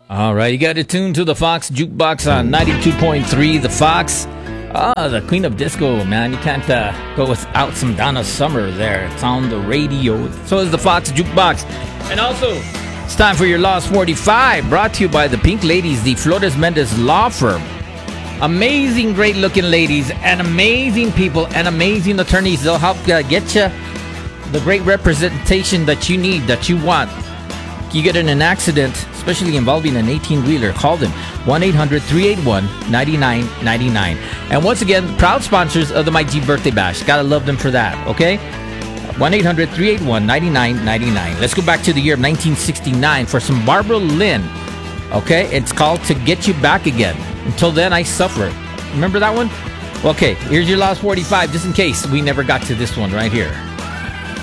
All right, you got it tuned to the Fox Jukebox on 92.3. The Fox, the queen of disco, man. You can't go without some Donna Summer there. It's on the radio. So is the Fox Jukebox. And also, it's time for your Lost 45, brought to you by the Pink Ladies, the Flores Mendez Law Firm. Amazing, great-looking ladies and amazing people and amazing attorneys. They'll help get you the great representation that you need, that you want. You get in an accident, especially involving an 18-wheeler, call them 1-800-381-9999. And once again, proud sponsors of the Mike G Birthday Bash. Gotta love them for that, okay? 1-800-381-9999. Let's go back to the year of 1969 for some Barbara Lynn, okay? It's called To Get You Back Again. Until then, I suffer. Remember that one? Okay, here's your last 45, just in case we never got to this one right here.